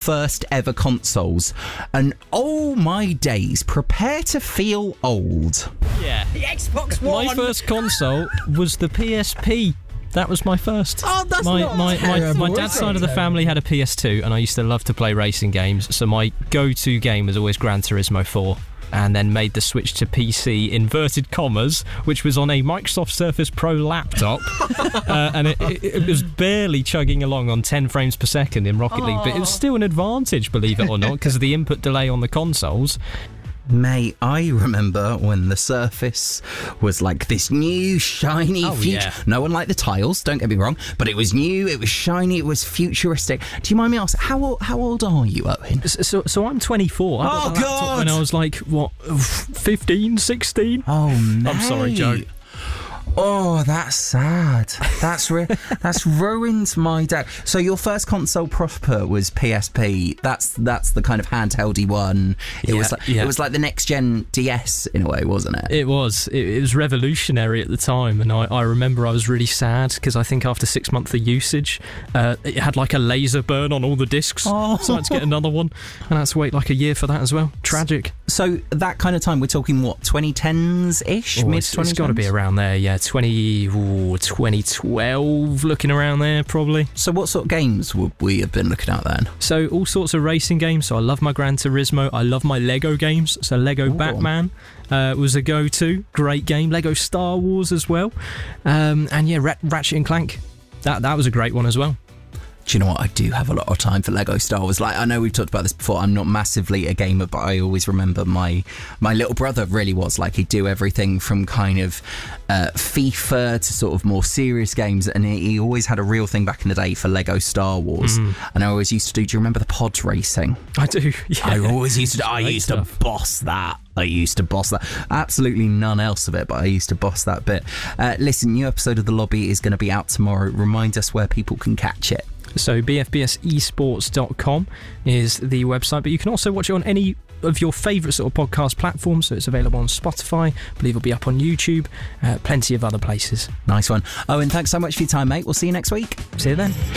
first ever consoles. And oh my days, prepare to feel old. Yeah. The Xbox One. My first console was the PSP. That was my first. Oh, that's my terrible, dad's is side it? of the family had a PS2, and I used to love to play racing games. So my go-to game was always Gran Turismo 4. And then made the switch to PC, inverted commas, which was on a Microsoft Surface Pro laptop. And it was barely chugging along on 10 frames per second in Rocket League, but it was still an advantage, believe it or not, because of the input delay on the consoles. Mate, I remember when the Surface was like this new, shiny future. Yeah. No one liked the tiles, don't get me wrong, but it was new, it was shiny, it was futuristic. Do you mind me asking, how old are you, Owen? So I'm 24. I got the laptop God! when I was like, 15, 16? Oh, mate. I'm sorry, Joe. Oh, that's sad. That's ruined my day. So your first console proper was PSP. That's the kind of handheldy one. It was like the next gen DS in a way, wasn't it? It was. It was revolutionary at the time, and I remember I was really sad because I think after 6 months of usage, it had like a laser burn on all the discs, so I had to get another one, and I had to wait like a year for that as well. Tragic. So that kind of time, we're talking what, 2010s-ish, mid-2010s? It's got to be around there, yeah. 2012, looking around there probably. So what sort of games would we have been looking at then? So all sorts of racing games. So I love my Gran Turismo. I love my Lego games. So Lego Batman was a go-to. Great game. Lego Star Wars as well. And yeah, Ratchet and Clank. That was a great one as well. Do you know what? I do have a lot of time for Lego Star Wars. Like, I know we've talked about this before. I'm not massively a gamer, but I always remember my little brother really was. Like, he'd do everything from kind of FIFA to sort of more serious games, and he always had a real thing back in the day for Lego Star Wars. And I always used to do you remember the pod racing? I do, yeah. I used to boss that. Absolutely none else of it, but I used to boss that bit. Listen, new episode of The Lobby is going to be out tomorrow. Remind us where people can catch it. So bfbsesports.com is the website, but you can also watch it on any of your favourite sort of podcast platforms. So it's available on Spotify, I believe it'll be up on YouTube, plenty of other places. Nice one. Owen, thanks so much for your time, mate. We'll see you next week. See you then.